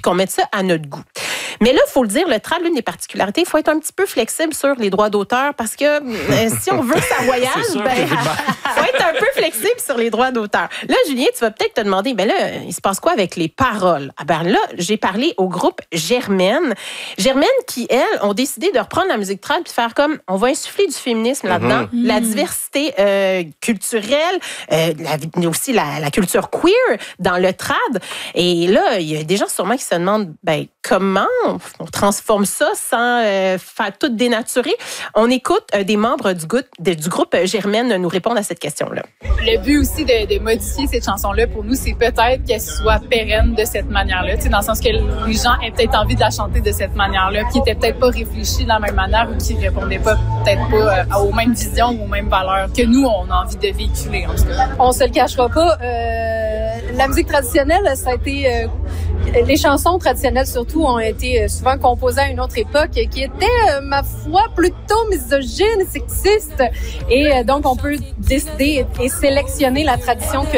qu'on mette ça à notre goût. Mais là, il faut le dire, le trad, l'une des particularités, il faut être un petit peu flexible sur les droits d'auteur parce que si on veut que ça voyage, il faut être un peu flexible sur les droits d'auteur. Là, Julien, tu vas peut-être te demander, ben là, il se passe quoi avec les paroles? Ah ben là, j'ai parlé au groupe Germaine. Germaine qui, elles, ont décidé de reprendre la musique trad puis de faire comme, on va insuffler du féminisme là-dedans, la diversité culturelle, aussi la culture queer dans le trad. Et là, il y a des gens sûrement qui se demandent, ben comment on transforme ça sans faire tout dénaturer? On écoute des membres du groupe Germaine nous répondre à cette question-là. Le but aussi de modifier cette chanson-là, pour nous, c'est peut-être qu'elle soit pérenne de cette manière-là. Tu sais, dans le sens que les gens aient peut-être envie de la chanter de cette manière-là, qui n'étaient peut-être pas réfléchis de la même manière ou qui répondaient peut-être pas aux mêmes visions ou aux mêmes valeurs que nous, on a envie de véhiculer, en tout cas. On se le cachera pas. La musique traditionnelle, ça a été... les chansons traditionnelles, surtout, ont été souvent composées à une autre époque qui était, ma foi, plutôt misogyne, sexiste. Et donc, on peut décider et sélectionner la tradition que